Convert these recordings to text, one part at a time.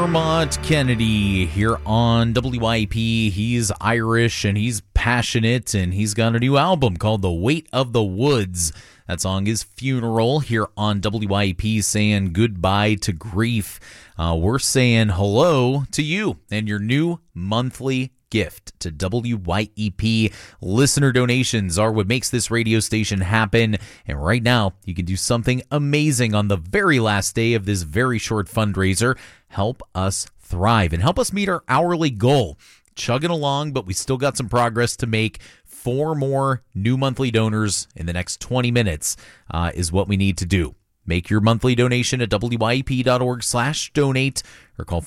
Dermot Kennedy here on WIP. He's Irish and he's passionate, and he's got a new album called The Weight of the Woods. That song is Funeral here on WIP, saying goodbye to grief. We're saying hello to you and your new monthly gift to WYEP. Listener donations are what makes this radio station happen, and right now you can do something amazing on the very last day of this very short fundraiser. Help us thrive and help us meet our hourly goal. Chugging along, but we still got some progress to make. 4 more new monthly donors in the next 20 minutes is what we need to do. Make your monthly donation at wyep.org/donate or call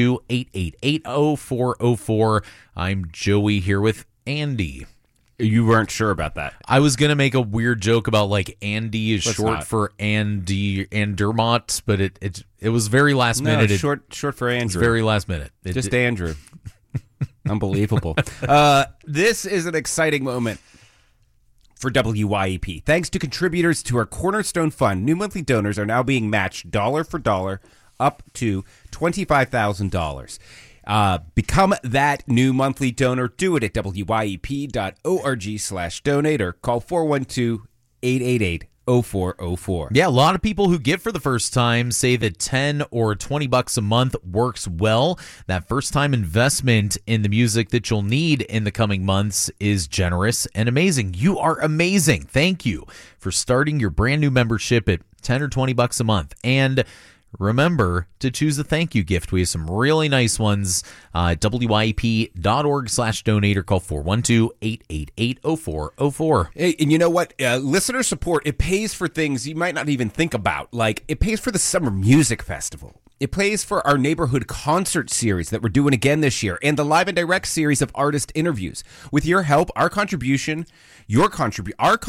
412-888-0404. I'm Joey here with Andy. You weren't sure about that. I was going to make a weird joke about like Andy is short for Andy and Dermot, but it was very last minute. Short for Andrew. It's very last minute. Just Andrew. Unbelievable. This is an exciting moment for WYEP. Thanks to contributors to our Cornerstone Fund, new monthly donors are now being matched dollar for dollar up to $25,000. Become that new monthly donor. Do it at wyep.org/donate or call 412-888-0404. Yeah, a lot of people who give for the first time say that $10 or $20 a month works well. That first-time investment in the music that you'll need in the coming months is generous and amazing. You are amazing. Thank you for starting your brand new membership at $10 or $20 a month. And remember to choose a thank you gift. We have some really nice ones at wyep.org/donate or call 412-888-0404. Hey, and you know what? Listener support, it pays for things you might not even think about. Like, it pays for the Summer Music Festival. It pays for our neighborhood concert series that we're doing again this year and the Live and Direct series of artist interviews. With your help, our contribution, WYEP's.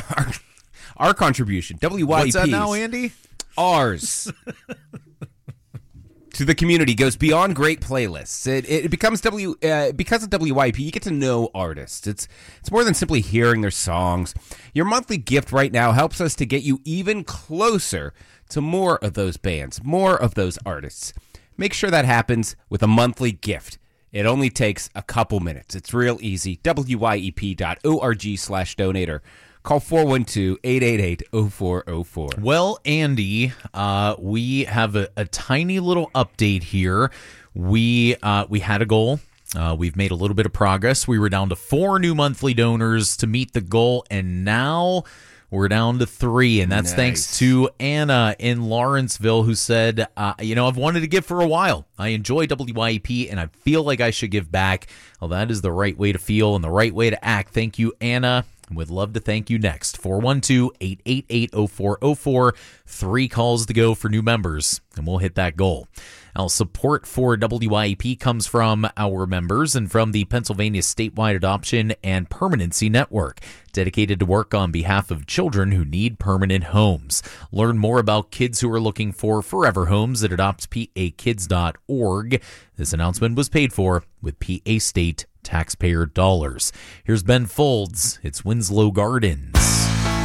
What's that now, Andy? Ours to the community goes beyond great playlists. It becomes because of WYP, you get to know artists. It's more than simply hearing their songs. Your monthly gift right now helps us to get you even closer to more of those bands, more of those artists. Make sure that happens with a monthly gift. It only takes a couple minutes. It's real easy. wyep.org/donate. Call 412-888-0404. Well, Andy, we have a tiny little update here. We had a goal. We've made a little bit of progress. We were down to 4 new monthly donors to meet the goal, and now we're down to 3, and that's thanks to Anna in Lawrenceville, who said, I've wanted to give for a while. I enjoy WYEP, and I feel like I should give back. Well, that is the right way to feel and the right way to act. Thank you, Anna. Would love to thank you next. 412-888-0404. 3 calls to go for new members, and we'll hit that goal. Now, support for WYEP comes from our members and from the Pennsylvania Statewide Adoption and Permanency Network, dedicated to work on behalf of children who need permanent homes. Learn more about kids who are looking for forever homes at adoptpakids.org. This announcement was paid for with PA State taxpayer dollars. Here's Ben Folds. It's Winslow Gardens.